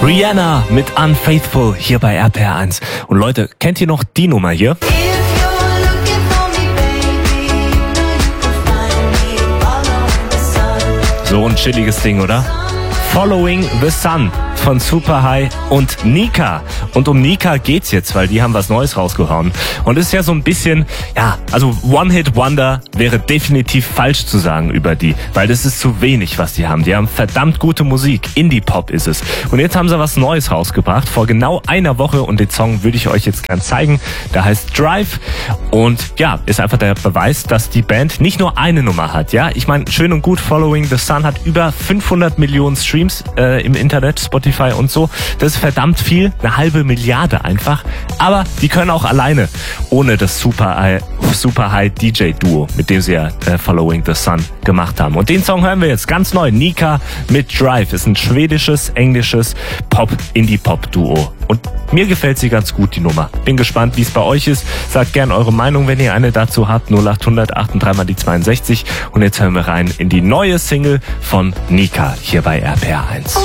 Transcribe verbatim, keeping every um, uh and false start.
Rihanna mit Unfaithful hier bei R P R eins. Und Leute, kennt ihr noch die Nummer hier? So ein chilliges Ding, oder? Following the Sun von Superhigh und Nika. Und um Nika geht's jetzt, weil die haben was Neues rausgehauen. Und es ist ja so ein bisschen, ja, also One-Hit-Wonder wäre definitiv falsch zu sagen über die, weil das ist zu wenig, was die haben. Die haben verdammt gute Musik. Indie-Pop ist es. Und jetzt haben sie was Neues rausgebracht, vor genau einer Woche. Und den Song würde ich euch jetzt gern zeigen. Der heißt Drive. Und ja, ist einfach der Beweis, dass die Band nicht nur eine Nummer hat. Ja, ich meine, schön und gut, Following the Sun hat über fünfhundert Millionen Streams äh, im Internet, Spotify und so. Das ist verdammt viel, eine halbe Milliarde einfach. Aber die können auch alleine, ohne das Super, Super High D J-Duo, mit dem sie ja äh, Following the Sun gemacht haben. Und den Song hören wir jetzt ganz neu. Nika mit Drive ist ein schwedisches, englisches Pop-Indie-Pop-Duo. Und mir gefällt sie ganz gut, die Nummer. Bin gespannt, wie es bei euch ist. Sagt gern eure Meinung, wenn ihr eine dazu habt. null acht hundert achtunddreißig mal die zweiundsechzig. Und jetzt hören wir rein in die neue Single von Nika hier bei R P R eins.